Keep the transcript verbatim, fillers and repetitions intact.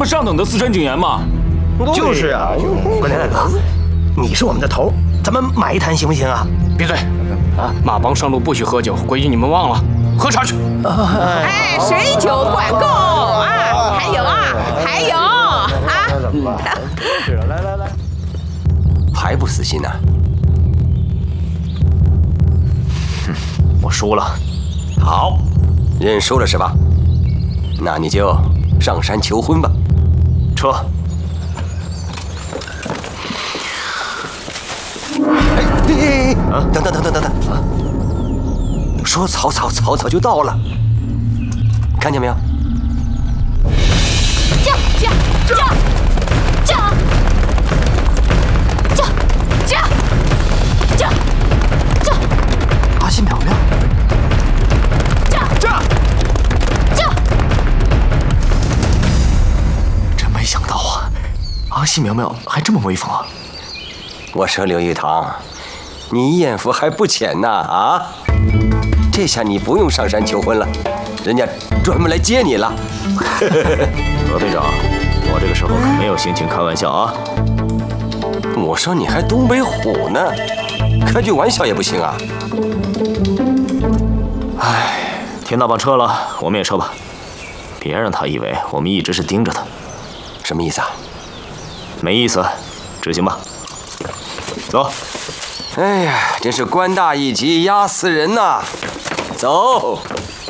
么上等的私产警员吗？ 就是啊，关天大哥，你是我们的头，咱们买一坛行不行啊？ 闭嘴！啊，马帮上路不许喝酒，规矩你们忘了？喝茶去。 哎，水酒管够啊！还有啊，还有啊！ 是了，来来来， 还不死心呢？ 哼，我输了。 好，认输了是吧？那你就上山求婚吧。 撤。 哎哎哎！等等等等等等啊！说曹操，曹操就到了，看见没有？ 驾驾驾驾驾驾驾驾！ 阿西苗苗， 驾驾驾！ 真没想到啊，阿西苗苗还这么威风啊！ 我说刘玉堂，你眼福还不浅呐啊！这下你不用上山求婚了，人家专门来接你了。 何队长，我这个时候可没有心情开玩笑啊！ 我说你还东北虎呢，开句玩笑也不行啊！ 哎，田大棒撤了，我们也撤吧，别让他以为我们一直是盯着他。 什么意思啊？ 没意思，执行吧。走。 哎呀，真是官大一级压死人呐！走。